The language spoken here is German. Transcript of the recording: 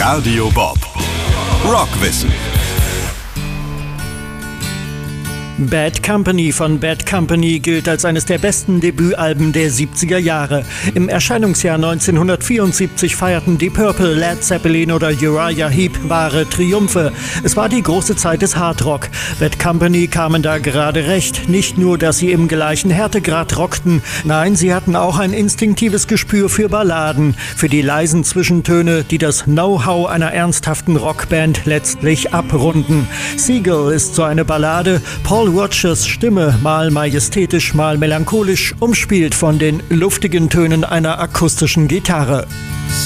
Radio Bob. Rockwissen. Bad Company von Bad Company gilt als eines der besten Debütalben der 70er Jahre. Im Erscheinungsjahr 1974 feierten Deep Purple, Led Zeppelin oder Uriah Heep wahre Triumphe. Es war die große Zeit des Hardrock. Bad Company kamen da gerade recht. Nicht nur, dass sie im gleichen Härtegrad rockten, nein, sie hatten auch ein instinktives Gespür für Balladen, für die leisen Zwischentöne, die das Know-how einer ernsthaften Rockband letztlich abrunden. Seagull ist so eine Ballade. Paul Rodgers Stimme, mal majestätisch, mal melancholisch, umspielt von den luftigen Tönen einer akustischen Gitarre.